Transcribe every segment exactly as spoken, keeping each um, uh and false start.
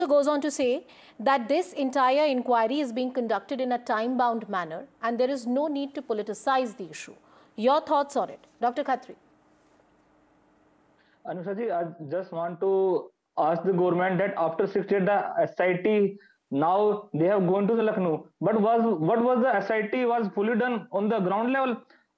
goes on to say that this entire inquiry is being conducted in a time-bound manner and there is no need to politicize the issue. Your thoughts on it, Doctor Khatri? Anusha ji, I just want to ask the government that after six years the S I T, now they have gone to the Lucknow, but was what was the S I T was fully done on the ground level?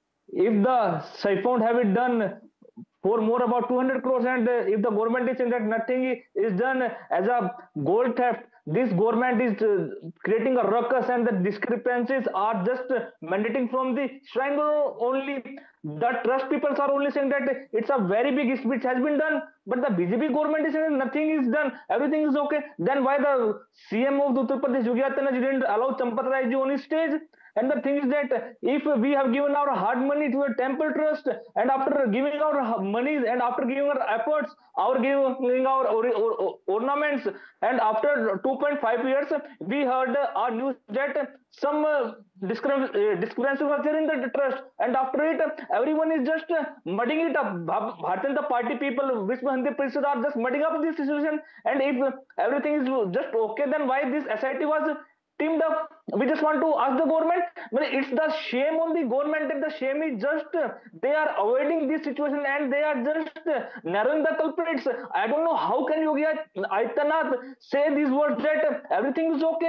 If the Siphon have it done for more about two hundred crores, and uh, if the government is saying that nothing is done as a gold theft, this government is uh, creating a ruckus, and the discrepancies are just uh, mandating from the shrine only. The trust people are only saying that it's a very big speech has been done, but the B J P government is saying nothing is done, everything is okay. Then why the C M of Uttar Pradesh Yogi Adityanath didn't allow Champat Rai ji on his stage? And the thing is that if we have given our hard money to the temple trust, and after giving our money and after giving our efforts, our giving our or, or, ornaments, and after two point five years, we heard our news that some uh, discrepancy was there in the trust, and after it, everyone is just uh, mudding it up. Bharatiya Janata Party people, Vishwa Hindi Parishad are just mudding up this situation, and if everything is just okay, then why this S I T was teamed up? We just want to ask the government. Well, it's the shame on the government, and the shame is just uh, they are avoiding this situation and they are just uh, narrowing the culprits. I don't know how can Yogi Adityanath say these words that uh, everything is okay.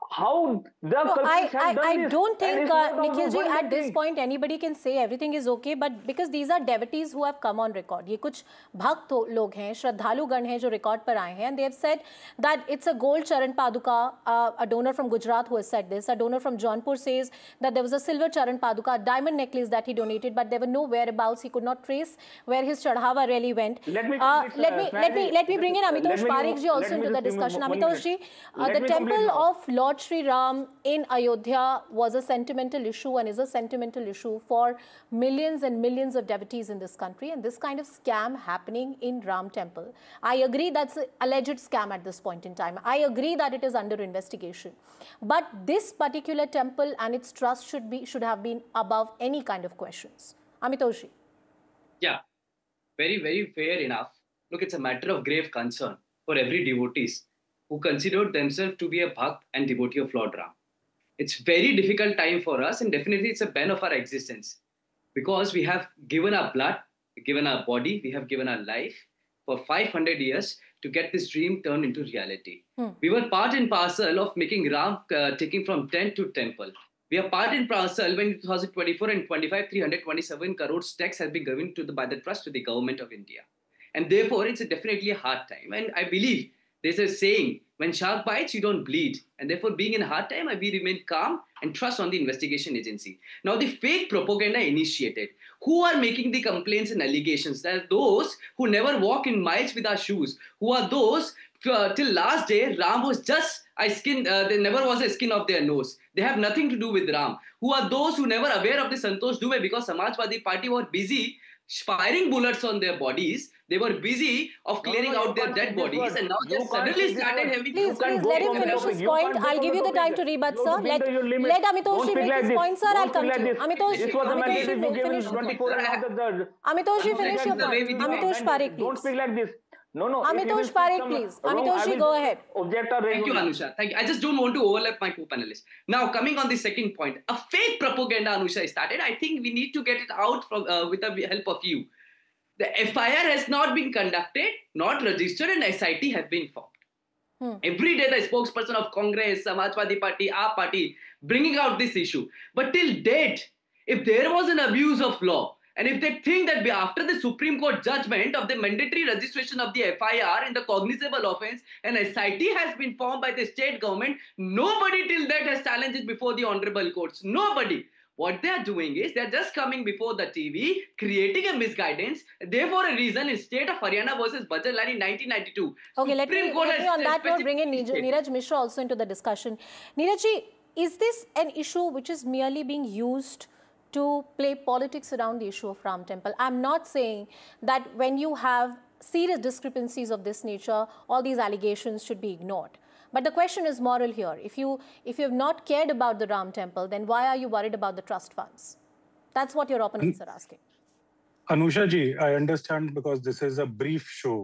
How the no, culprits I, have I, done I this? don't think, uh, Nikhil ji, at this thing. point anybody can say everything is okay, but because these are devotees who have come on record. ये कुछ भक्त लोग हैं, श्रद्धालु गण हैं जो record पर आए हैं, and they have said that it's a gold Charan Paduka. Uh, a donor from Gujarat who has said this. A donor from Jaunpur says that there was a silver Charan Paduka, a diamond necklace that he donated, but there were no whereabouts. He could not trace where his Chadhava really went. Let me uh, complete, let uh, me let me let me bring in Amitosh Parekh ji also into the discussion. Amitosh ji, uh, the temple of Lord Sri Ram in Ayodhya was a sentimental issue and is a sentimental issue for millions and millions of devotees in this country, and this kind of scam happening in Ram temple. I agree that's an alleged scam at this point in time. I agree that it is under investigation. But this particular temple and its trust should be should have been above any kind of questions. Amitosh ji. Yeah, very, very fair enough. Look, it's a matter of grave concern for every devotees who considered themselves to be a bhakt and devotee of Lord Ram. It's very difficult time for us, and definitely it's a bane of our existence, because we have given our blood, given our body, we have given our life for five hundred years to get this dream turned into reality. Hmm. We were part and parcel of making Ram uh, taking from tent to temple. We are part and parcel when in twenty twenty-four and twenty-five, three hundred twenty-seven crores tax has been given to the, by the trust to the government of India. And therefore, it's a definitely a hard time. And I believe there's a saying, when shark bites, you don't bleed. And therefore, being in a hard time, we remain calm and trust on the investigation agency. Now, the fake propaganda initiated. Who are making the complaints and allegations? There are those who never walk in miles with our shoes. Who are those, uh, till last day, Ram was just a skin, uh, there never was a skin of their nose. They have nothing to do with Ram. Who are those who never aware of the Santosh Dubey because Samajwadi Party were busy firing bullets on their bodies. They were busy of clearing no, no, out their dead bodies, and now they suddenly started having... Please, please, let him finish his point. I'll give you the time to rebut, sir. Let, let Amitosh make his point, sir. I'll come to you. Amitosh, Amitosh, finish your point. Amitosh, finish your point. Amitosh Parekh, please. Don't speak like this. No, no. Amitosh Parekh, please. Amitosh, go ahead. Thank you, Anusha. Thank you. I just don't want to overlap my co-panelists. Now, coming on the second point, a fake propaganda, Anusha, started. I think we need to get it out from uh, with the help of you. The F I R has not been conducted, not registered, and S I T has been formed. Hmm. Every day, the spokesperson of Congress, Samajwadi Party, our party, bringing out this issue. But till date, if there was an abuse of law, and if they think that after the Supreme Court judgment of the mandatory registration of the F I R in the cognizable offence, an S I T has been formed by the state government, nobody till that has challenged it before the honorable courts. Nobody. What they are doing is they are just coming before the T V, creating a misguidance. Therefore, a reason in state of Haryana versus Bajaj in nineteen ninety-two. Okay, Supreme let me, Court let me on that note bring in Neeraj Mishra also into the discussion. Neeraj ji, is this an issue which is merely being used to play politics around the issue of Ram Temple? I'm not saying that when you have serious discrepancies of this nature, all these allegations should be ignored. But the question is moral here. If you, if you have not cared about the Ram Temple, then why are you worried about the trust funds? That's what your opponents are asking. Anusha ji, I understand because this is a brief show.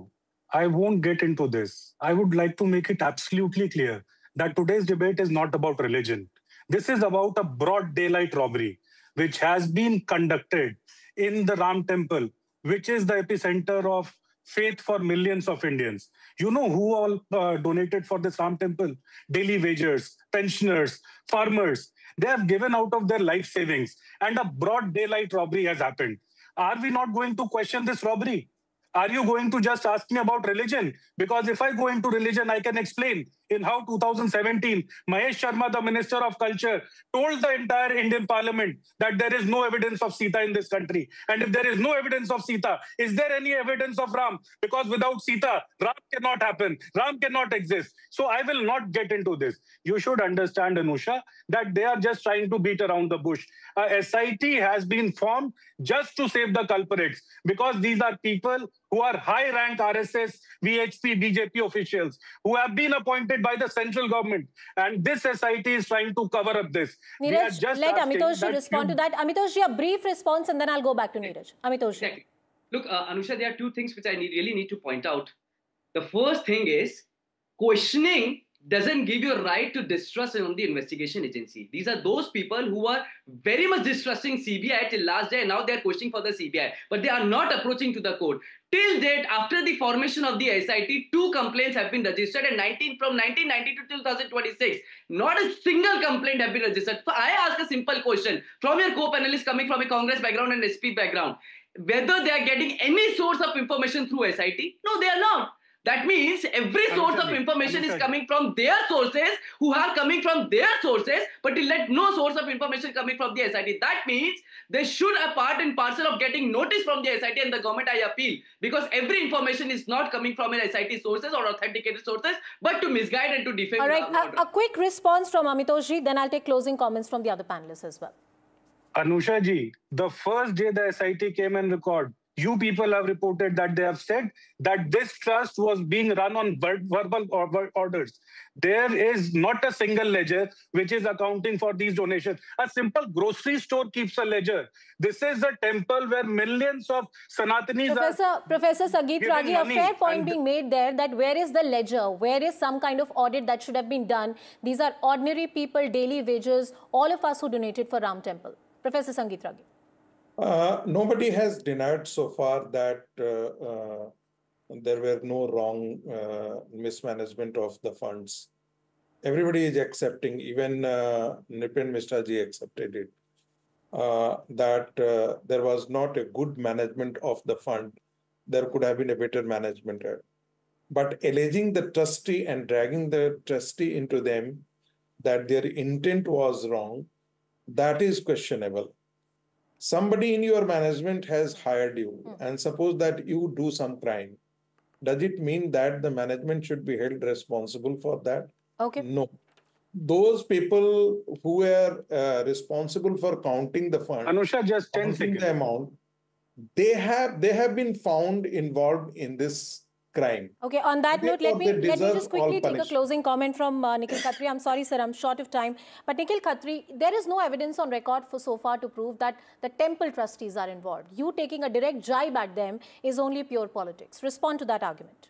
I won't get into this. I would like to make it absolutely clear that today's debate is not about religion. This is about a broad daylight robbery, which has been conducted in the Ram Temple, which is the epicenter of faith for millions of Indians. You know who all uh, donated for this Ram Temple? Daily wagers, pensioners, farmers. They have given out of their life savings, and a broad daylight robbery has happened. Are we not going to question this robbery? Are you going to just ask me about religion? Because if I go into religion, I can explain in how two thousand seventeen, Mahesh Sharma, the Minister of Culture, told the entire Indian Parliament that there is no evidence of Sita in this country. And if there is no evidence of Sita, is there any evidence of Ram? Because without Sita, Ram cannot happen. Ram cannot exist. So I will not get into this. You should understand, Anusha, that they are just trying to beat around the bush. A S I T has been formed just to save the culprits, because these are people who are high-rank R S S, V H P, B J P officials who have been appointed by the central government. And this S I T is trying to cover up this. Neeraj, let Amitosh respond you... to that. Amitosh, a brief response and then I'll go back to Neeraj. Amitosh. Exactly. Look, uh, Anusha, there are two things which I need, really need to point out. The first thing is questioning doesn't give you a right to distrust on the investigation agency. These are those people who are very much distrusting C B I till last day, and now they are questioning for the C B I. But they are not approaching to the court. Till date, after the formation of the S I T, two complaints have been registered, and nineteen from nineteen ninety to two thousand twenty-six, not a single complaint have been registered. So I ask a simple question from your co-panelists coming from a Congress background and S P background, whether they are getting any source of information through S I T? No, they are not. That means every source of information is coming from their sources, who are coming from their sources, but let no source of information coming from the S I T. That means they should a part and parcel of getting notice from the S I T and the government. I appeal, because every information is not coming from an S I T sources or authenticated sources, but to misguide and to defame. All right, a, a quick response from Amitosh ji, then I'll take closing comments from the other panelists as well. Anusha ji, the first day the S I T came and recorded, you people have reported that they have said that this trust was being run on ver verbal or orders. There is not a single ledger which is accounting for these donations. A simple grocery store keeps a ledger. This is a temple where millions of Sanatanis Professor, are... Professor Sangeet Tyagi, a fair point being made there that where is the ledger? Where is some kind of audit that should have been done? These are ordinary people, daily wages, all of us who donated for Ram Temple. Professor Sangeet Tyagi. Uh, nobody has denied so far that uh, uh, there were no wrong uh, mismanagement of the funds. Everybody is accepting, even uh, Nipin Mishra ji accepted it, uh, that uh, there was not a good management of the fund. There could have been a better management. But alleging the trustee and dragging the trustee into them, that their intent was wrong, that is questionable. Somebody in your management has hired you, mm. and suppose that you do some crime. Does it mean that the management should be held responsible for that? Okay. No. Those people who were uh, responsible for counting the fund, Anusha, just ten seconds. The amount, they have they have been found involved in this crime. Okay, on that note, let me, let me just quickly take a closing comment from uh, Nikhil Khatri. I'm sorry, sir, I'm short of time. But Nikhil Khatri, there is no evidence on record for so far to prove that the temple trustees are involved. You taking a direct jibe at them is only pure politics. Respond to that argument.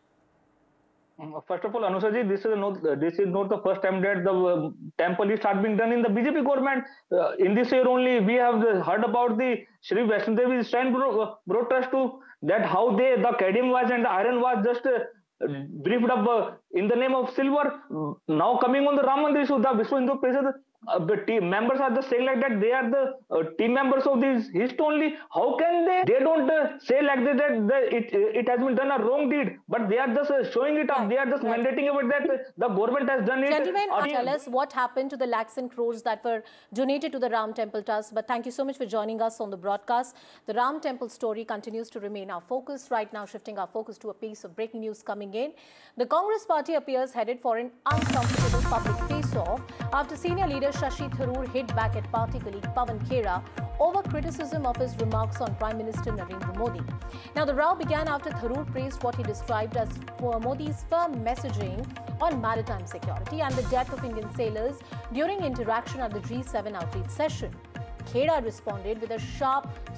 First of all, Anusha ji, this is not this is not the first time that the uh, temple is start being done in the B J P government. Uh, in this year only, we have heard about the Shri Vaishno Devi Shrine Board Trust too. That how they the cadmium was and the iron was just uh, briefed up uh, in the name of silver. Now coming on the Ram Mandir issue, the Vishwa Hindu Parishad uh, the team members are just saying like that they are the uh, team members of this hist only. How can they? They don't uh, say like that that the, it it has been done a wrong deed, but they are just uh, showing it up. Right. They are just right. mandating about that uh, the government has done it. Gentlemen, uh, tell us what happened to the lakhs and crores that were donated to the Ram Temple Trust. But thank you so much for joining us on the broadcast. The Ram Temple story continues to remain our focus right now, shifting our focus to a piece of breaking news coming in. The Congress party appears headed for an uncomfortable public face-off after senior leader Shashi Tharoor hit back at party colleague Pawan Khera over criticism of his remarks on Prime Minister Narendra Modi. Now, the row began after Tharoor praised what he described as Modi's firm messaging on maritime security and the death of Indian sailors during interaction at the G seven outreach session. Khera responded with a sharp